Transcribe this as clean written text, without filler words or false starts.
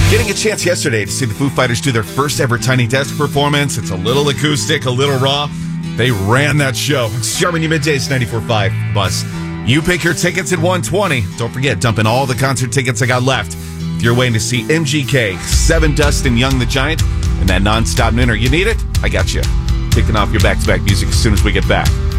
Getting a chance yesterday to see the Foo Fighters do their first ever Tiny Desk performance. It's a little acoustic, a little raw. They ran that show. It's Charming You Middays 94.5 Buzz. You pick your tickets at 120. Don't forget, dump in all the concert tickets I got left. If you're waiting to see MGK, Sevendust, and Young the Giant, and that non-stop nooner, you need it? I got you. Kicking off your back-to-back music as soon as we get back.